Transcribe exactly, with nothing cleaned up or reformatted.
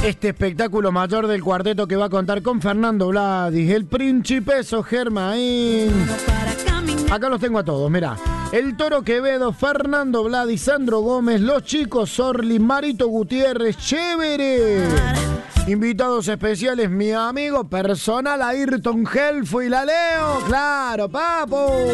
Este espectáculo mayor del cuarteto que va a contar con Fernando Bladis, el Principeso Germain. Acá los tengo a todos, mirá. El Toro Quevedo, Fernando Bladis, Sandro Gómez, Los Chicos Orly, Marito Gutiérrez, chévere. Invitados especiales, mi amigo personal Ayrton Helfo y la Leo. Claro, papo.